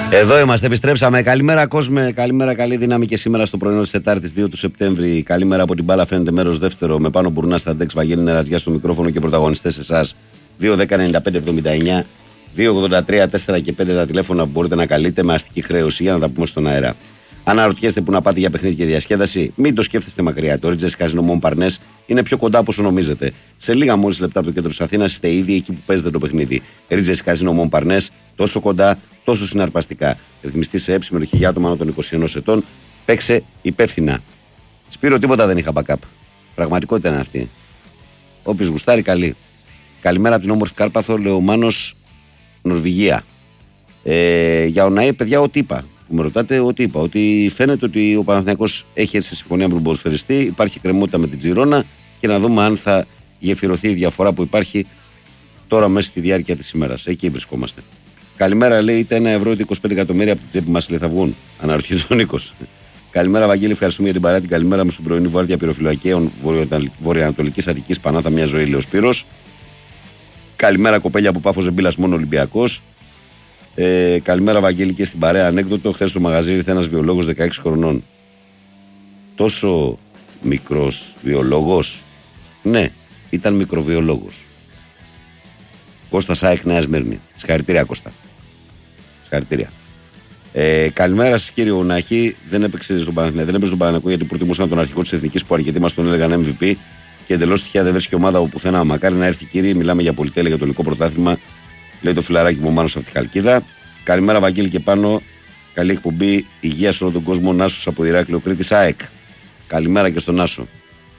Εδώ είμαστε, επιστρέψαμε. Καλημέρα, κόσμε. Καλημέρα, καλή δύναμη και σήμερα στο πρωινό της Τετάρτης 2 του Σεπτέμβρη. Καλημέρα από την μπάλα, φαίνεται μέρος δεύτερο. Με πάνω Μπουρνά στα ντεξ, Βαγγέλη Νερατζιά στο μικρόφωνο και πρωταγωνιστές εσάς. 2-10-95-79, 2-83, 4 και 5 τα τηλέφωνα που μπορείτε να καλείτε με αστική χρέωση για να τα πούμε στον αέρα. Αν αναρωτιέστε που να πάτε για παιχνίδι και διασκέδαση, μην το σκέφτεστε μακριά. Το Ridges Casino Montparnasse είναι πιο κοντά από όσο νομίζετε. Σε λίγα μόλις λεπτά από το κέντρο της Αθήνας είστε ήδη εκεί που παίζετε το παιχνίδι. Ridges Casino Montparnasse, τόσο κοντά, τόσο συναρπαστικά. Ρυθμιστή σε συμμετοχή για άτομα άνω των 21 ετών. Παίξε υπεύθυνα. Σπύρο, τίποτα δεν είχα backup. Πραγματικότητα είναι αυτή. Όποιος γουστάρει, καλή. Καλημέρα από την όμορφη Κάρπαθο, Λεωμάνος, Νορβηγία. Για ο ΝΑΕ, παιδιά, ό,τι είπα. Που με ρωτάτε, ό,τι είπα. Ότι φαίνεται ότι ο Παναθηναϊκός έχει έρθει σε συμφωνία με τον ποδοσφαιριστή, υπάρχει κρεμότητα με την Τζιρόνα και να δούμε αν θα γεφυρωθεί η διαφορά που υπάρχει τώρα μέσα στη διάρκεια της ημέρας. Εκεί βρισκόμαστε. Καλημέρα, λέει, είτε 1 ευρώ είτε 25 εκατομμύρια από την τσέπη μας, λέει, θα βγουν. Αναρωτιέται ο Νίκος. Καλημέρα, Βαγγέλη, ευχαριστούμε για την παρέα. Την καλημέρα μου στην πρωινή βάρδια πυροφυλακαίων Βορειοανατολικής Αττικής. Πανάθα, μια ζωή, λέει ο Σπύρος. Καλημέρα, κοπέλια από Πάφο Ζεμπίλας, μόνο Ολυμπιακός. Καλημέρα, Βαγγέλη, και στην παρέα. Ανέκδοτο, χθες στο μαγαζί ήρθε ένας βιολόγος 16 χρονών. Τόσο μικρός βιολόγος. Ναι, ήταν μικροβιολόγος. Κώστας ΑΕΚ Νέα Σμύρνη. Συγχαρητήρια, Κώστα. Συγχαρητήρια. Καλημέρα σας, κύριε Ουνάχη. Δεν έπαιξε στον Παναθηναϊκό γιατί προτιμούσαν τον αρχικό της Εθνικής που αρκετοί μας τον έλεγαν MVP και εντελώς τυχαία δεν βρίσκει ομάδα από πουθενά. Μακάρι να έρθει, κύριε. Μιλάμε για πολυτέλεια για το ελληνικό πρωτάθλημα. Λέει το φιλαράκι μου Μάνος από τη Χαλκίδα. Καλημέρα, Βαγγέλη, και πάνω. Καλή εκπομπή. Υγεία σε όλο τον κόσμο. Νάσος από Ηράκλειο Κρήτης ΑΕΚ. Καλημέρα και στον Νάσο.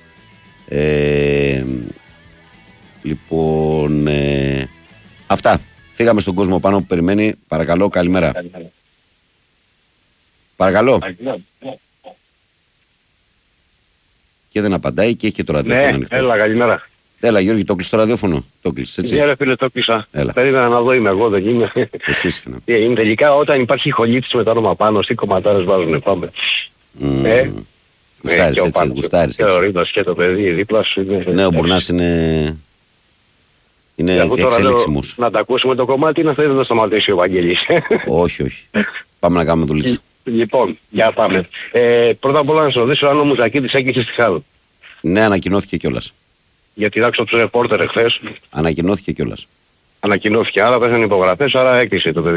Λοιπόν, αυτά. Φύγαμε στον κόσμο πάνω που περιμένει. Παρακαλώ, καλημέρα. Παρακαλώ. Και δεν απαντάει και έχει και το ραδιόφωνο ανοιχτό. Έλα, καλημέρα. Έλα, Γιώργη, το κλειστό ραδιόφωνο. Το κλείσεις, έτσι. Ναι, ρε φίλε, το κλείσα. Έλα. Περίμενα να δω, είμαι εγώ, δεν είμαι. Εσύ είσαι. Είναι τελικά όταν υπάρχει χολίτης με το όνομα πάνω, τι κομματάρες βάζουν, πάμε. Γουστάρεις, έτσι, γουστάρεις. Και ο Ρίδος και το παιδί δίπλα σου είναι... Ναι, ο Μπουρνάς είναι εξελίξιμος. Να τα ακούσουμε το κομμάτι, να θέλει να σταματήσει ο Βαγγέλης. Όχι, όχι. Πάμε να κάνουμε δουλίτσα. Λοιπόν, για πάμε. Πρώτα απ' όλα να σας ρωτήσω αν ο Μουζακίδης έκλεισε στη Χάδο. Ναι, ανακοινώθηκε κιόλας. Γιατί άκουσα τους ρεπόρτερ εχθές. Ανακοινώθηκε κιόλας. Άρα πέσανε υπογραφές, άρα έκλεισε το παιδί.